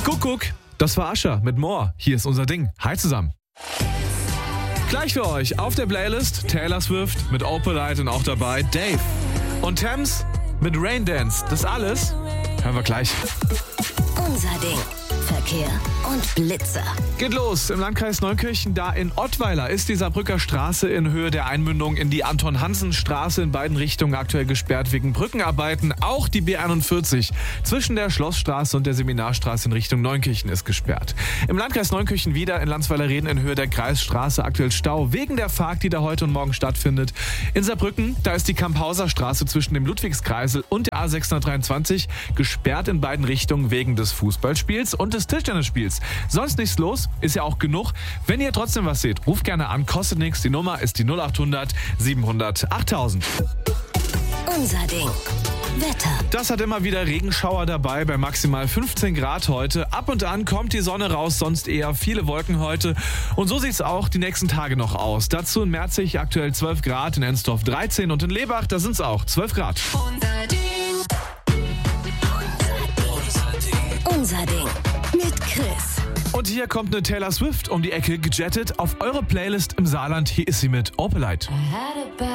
Kuckuck, das war Ascher mit More. Hier ist unser Ding. Hi zusammen. Gleich für euch auf der Playlist Taylor Swift mit Opalite und auch dabei Dave. Und Thames mit Rain Dance. Das alles hören wir gleich. Unser Ding. Verkehr und Blitzer. Geht los im Landkreis Neukirchen, da in Ottweiler ist die Saarbrücker Straße in Höhe der Einmündung in die Anton-Hansen-Straße in beiden Richtungen aktuell gesperrt wegen Brückenarbeiten. Auch die B41 zwischen der Schlossstraße und der Seminarstraße in Richtung Neukirchen ist gesperrt. Im Landkreis Neukirchen wieder in Landsweiler-Reden in Höhe der Kreisstraße aktuell Stau wegen der Fahrt, die da heute und morgen stattfindet. In Saarbrücken, da ist die Kamphauser Straße zwischen dem Ludwigskreisel und der A623 gesperrt in beiden Richtungen wegen des Fußballspiels und des Tischtennisspiels. Sonst nichts los, ist ja auch genug. Wenn ihr trotzdem was seht, ruft gerne an, kostet nichts. Die Nummer ist die 0800 700 8000. Unser Ding. Wetter. Das hat immer wieder Regenschauer dabei bei maximal 15 Grad heute. Ab und an kommt die Sonne raus, sonst eher viele Wolken heute. Und so sieht es auch die nächsten Tage noch aus. Dazu in Merzig aktuell 12 Grad, in Ensdorf 13 und in Lebach, da sind es auch 12 Grad. Unser Ding. Mit Chris. Und hier kommt eine Taylor Swift um die Ecke gejettet auf eure Playlist im Saarland. Hier ist sie mit Opalite.